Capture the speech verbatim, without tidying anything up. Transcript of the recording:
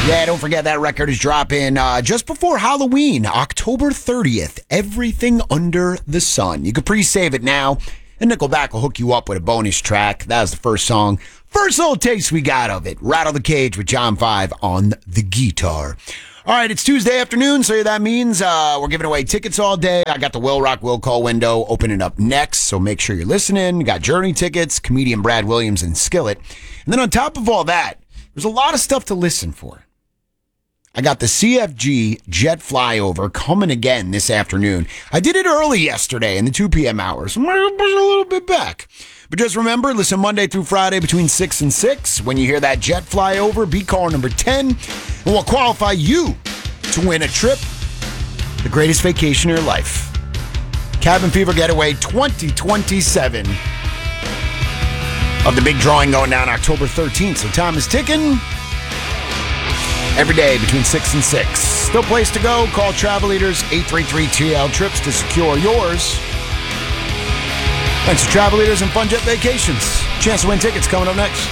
Yeah, don't forget that record is dropping uh, just before Halloween, October thirtieth. Everything Under the Sun. You can pre-save it now, and Nickelback will hook you up with a bonus track. That was the first song. First little taste we got of it. Rattle the Cage with John five on the guitar. All right, it's Tuesday afternoon, so that means uh, we're giving away tickets all day. I got the Will Rock Will Call window opening up next, so make sure you're listening. Got Journey tickets, comedian Brad Williams, and Skillet. And then on top of all that, there's a lot of stuff to listen for. I got the C F G Jet Flyover coming again this afternoon. I did it early yesterday in the two p.m. hours. I'm going to push a little bit back. But just remember, listen Monday through Friday between six and six. When you hear that jet flyover, be caller number ten, and we'll qualify you to win a trip, the greatest vacation of your life. Cabin Fever Getaway twenty twenty-seven. Of the big drawing going down October thirteenth. So time is ticking. Every day between six and six. Still place to go. Call Travel Leaders eight three three T L Trips to secure yours. Thanks to Travel Leaders and Fun Jet Vacations. Chance to win tickets coming up next.